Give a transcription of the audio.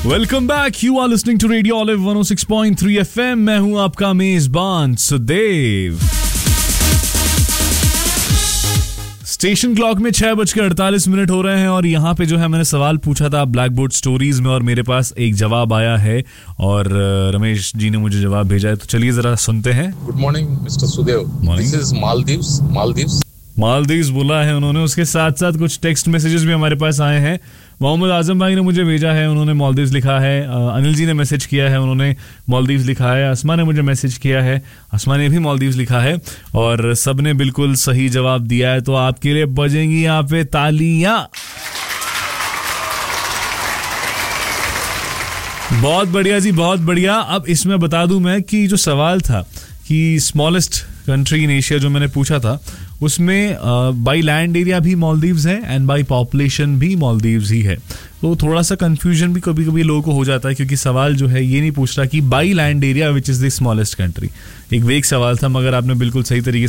Welcome back. You are listening to radio olive 106.3 FM. मैं हूं आपका मेजबान सुदेव. स्टेशन क्लॉक में 6:48 हो रहे हैं और यहाँ पे जो है मैंने सवाल पूछा था ब्लैक बोर्ड स्टोरीज में और मेरे पास एक जवाब आया है और रमेश जी ने मुझे जवाब भेजा है, तो चलिए जरा सुनते हैं. Good morning mister Sudev. This is Maldives बोला है उन्होंने. उसके साथ साथ कुछ टेक्स्ट मैसेजेस भी हमारे पास आए हैं. मोहम्मद आजम भाई ने मुझे भेजा है, उन्होंने मालदीव्स लिखा है. अनिल जी ने मैसेज किया है, उन्होंने मालदीव्स लिखा है. अस्मा ने मुझे मैसेज किया है, अस्मा ने भी मालदीव्स लिखा है और सब ने बिल्कुल सही जवाब दिया है. तो आपके लिए बजेंगी यहाँ पे तालियां. बहुत बढ़िया जी, बहुत बढ़िया. अब इसमें बता दूं मैं कि जो सवाल था कि स्मॉलेस्ट कंट्री इन एशिया जो मैंने पूछा था उसमें बाई लैंड एरिया भी मालदीव्स है एंड बाई पॉपुलेशन भी मालदीव्स ही है. तो थोड़ा सा कंफ्यूजन भी कभी कभी लोगों को हो जाता है क्योंकि सवाल जो है ये नहीं पूछ रहा कि by land area which is the smallest country. एक वेग सवाल था मगर आपने बिल्कुल सही तरीके